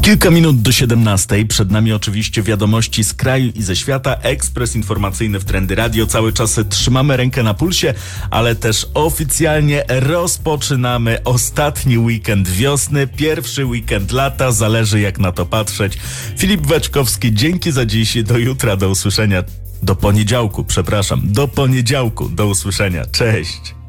Kilka minut do 17. Przed nami oczywiście wiadomości z kraju i ze świata. Ekspres informacyjny w Trendy Radio. Cały czas trzymamy rękę na pulsie, ale też oficjalnie rozpoczynamy ostatni weekend wiosny, pierwszy weekend lata. Zależy jak na to patrzeć. Filip Waćkowski, dzięki za dziś. Do jutra, do usłyszenia. Do poniedziałku, do usłyszenia. Cześć.